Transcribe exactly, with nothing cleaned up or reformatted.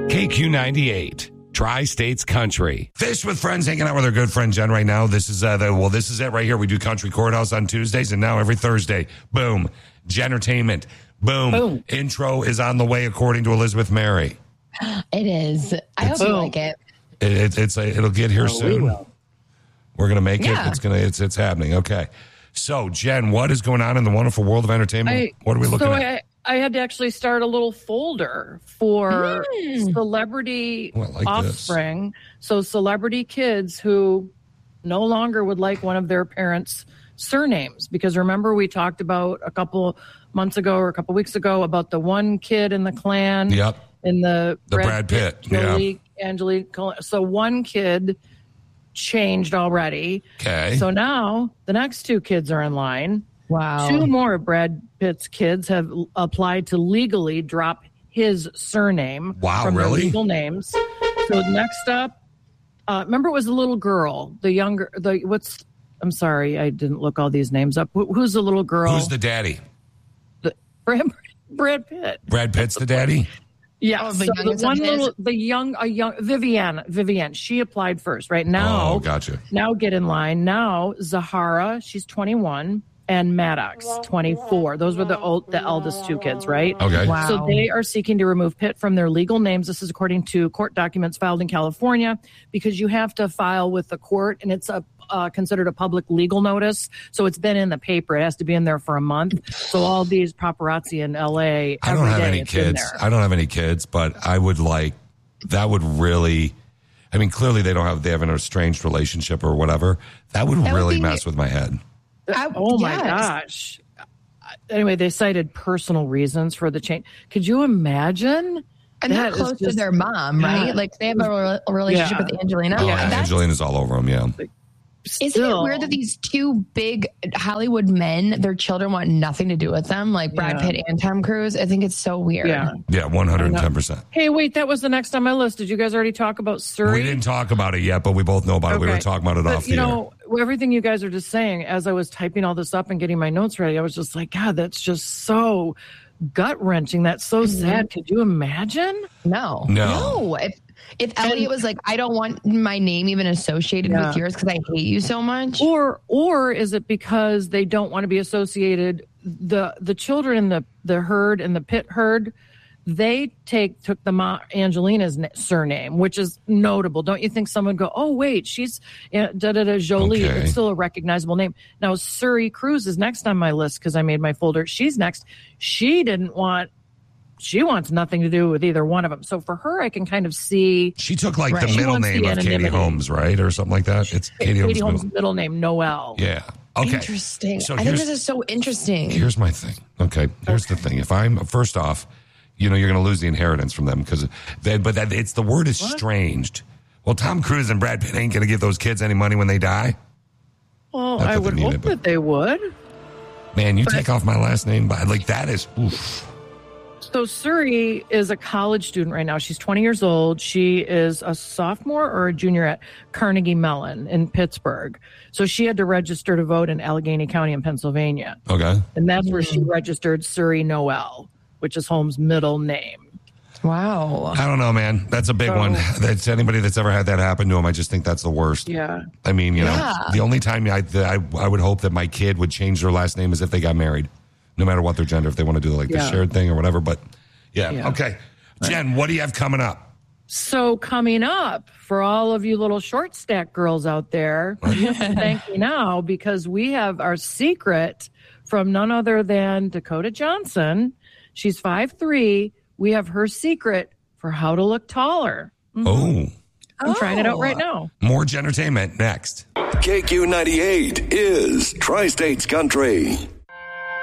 K Q ninety-eight, Tri-States Country. Fish with Friends, hanging out with our good friend Jen right now. This is uh, the well, this is it right here. We do Country Courthouse on Tuesdays, and now every Thursday, boom, Jentertainment, boom. boom. Intro is on the way, according to Elizabeth Mary. It is. I It's- hope you like it. It, it, it's a, it'll get here Oh, soon. we will. We're gonna make Yeah. it. It's gonna. It's it's happening. Okay. So Jen, what is going on in the wonderful world of entertainment? I, what are we looking so at? I, I had to actually start a little folder for Mm. celebrity Oh, I like offspring. So celebrity kids who no longer would like one of their parents' surnames. Because remember, we talked about a couple months ago or a couple weeks ago about the one kid in the clan. Yep. In the, The Brad Pitt, yeah. Angelique, Angelique. So one kid changed already. Okay. So now the next two kids are in line. Wow. Two more of Brad Pitt's kids have l- applied to legally drop his surname Wow, from really? their legal names. So next up, uh, remember it was a little girl, the younger, the what's? I'm sorry, I didn't look all these names up. Wh- Who's the little girl? Who's the daddy? the Brad, Brad Pitt? Brad Pitt's the daddy? Yeah, Oh, the so youngest the one of his? little, the young, a young Vivienne, Vivienne. She applied first, right now. Oh, gotcha. Now get in line. Now Zahara, she's twenty-one, and Maddox, twenty-four. Those were the old, the eldest two kids, right? Okay. Wow. So they are seeking to remove Pitt from their legal names. This is according to court documents filed in California, because you have to file with the court, and it's a uh, considered a public legal notice. So it's been in the paper. It has to be in there for a month. So all these paparazzi in L A, I don't every have day any it's in kids. there. I don't have any kids, but I would like, that would really, I mean, clearly they don't have, they have an estranged relationship or whatever. That would That would really be- mess with my head. I- Oh my yes. gosh. Anyway, they cited personal reasons for the change. Could you imagine? And they're That is close to just- their mom, right? Yeah. Like they have a, rela- a relationship Yeah. with Angelina. Oh, That's- Angelina's all over him, yeah. Isn't Still, it weird that these two big Hollywood men, their children want nothing to do with them, like Brad Yeah. Pitt and Tom Cruise? I think it's so weird. Yeah. Yeah, one hundred ten percent. Hey, wait, that was the next on my list. Did you guys already talk about Surrey? We didn't talk about it yet, but we both know about it. We were Okay. talking about it But, off the you air. know, everything you guys are just saying, as I was typing all this up and getting my notes ready, I was just like, God, that's just so gut wrenching. That's so Mm-hmm. sad. Could you imagine? No. No. No. If if Elliot was like, I don't want my name even associated Yeah. with yours because I hate you so much. Or or is it because they don't want to be associated? The the children in the the herd and the Pitt herd, they take took the Ma, Angelina's na- surname, which is notable. Don't you think someone go, oh wait, she's uh, da da da Jolie. Okay. It's still a recognizable name. Now Surrey Cruz is next on my list because I made my folder. She's next. She didn't want. She wants nothing to do with either one of them. So for her, I can kind of see She took like Right. the She middle wants name the of Katie anonymity. Holmes, right? Or something like that. It's Katie, Katie Holmes' Holmes' middle. middle name, Noel. Yeah. Okay. Interesting. So I think here's- this is so interesting. Here's my thing. Okay. Here's the thing. If I'm, first off, you know, you're going to lose the inheritance from them because, but that it's the word estranged. Well, Tom Cruise and Brad Pitt ain't going to give those kids any money when they die. Well, Not that I they would need hope it, but- that they would. Man, you take off my last name, but like that is, oof. So Surrey is a college student right now. She's twenty years old. She is a sophomore or a junior at Carnegie Mellon in Pittsburgh. So she had to register to vote in Allegheny County in Pennsylvania. Okay. And that's where she registered Surrey Noel, which is Holmes' middle name. Wow. I don't know, man. That's a big So- one. That's anybody that's ever had that happen to them. I just think that's the worst. Yeah. I mean, you know, Yeah. the only time I, I I would hope that my kid would change their last name is if they got married, no matter what their gender, if they want to do like the Yeah. shared thing or whatever. But yeah, Yeah. okay. Jen, what do you have coming up? So coming up for all of you little short stack girls out there, thank you now because we have our secret from none other than Dakota Johnson. She's five three. We have her secret for how to look taller. Oh, I'm trying it out right now. more Jentertainment next. K Q ninety-eight is Tri-States Country.